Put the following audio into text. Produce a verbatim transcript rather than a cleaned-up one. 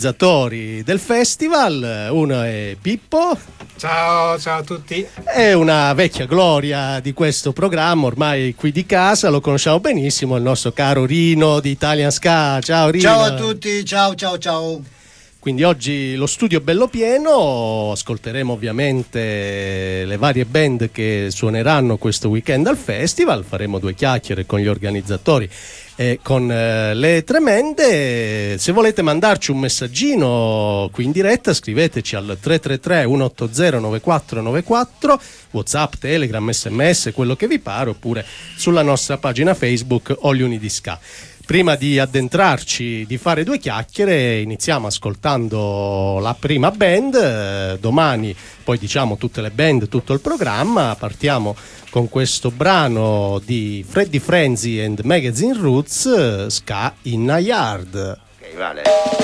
organizzatori del festival. Uno è Pippo. Ciao, ciao a tutti. È una vecchia gloria di questo programma, ormai qui di casa, lo conosciamo benissimo, il nostro caro Rino di Italian Ska. Ciao Rino. Ciao a tutti, ciao ciao ciao. Quindi oggi lo studio è bello pieno, ascolteremo ovviamente le varie band che suoneranno questo weekend al festival, faremo due chiacchiere con gli organizzatori e con eh, le tremende. Se volete mandarci un messaggino qui in diretta, scriveteci al tre tre tre uno otto zero nove quattro nove quattro, WhatsApp, Telegram, sms, quello che vi pare, oppure sulla nostra pagina Facebook All You Need Is Ska. Prima di addentrarci, di fare due chiacchiere, iniziamo ascoltando la prima band. Eh, domani poi diciamo tutte le band, tutto il programma. Partiamo con questo brano di Freddy Frenzy and Magazine Roots, Ska in a Yard. Ok, vale.